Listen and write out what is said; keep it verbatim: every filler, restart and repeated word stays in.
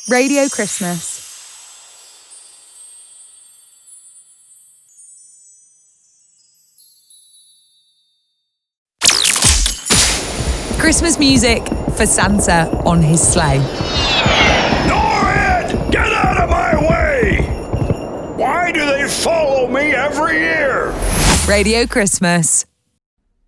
Radio Christmas. Christmas music for Santa on his sleigh. Norrid! Get out of my way! Why do they follow me every year? Radio Christmas.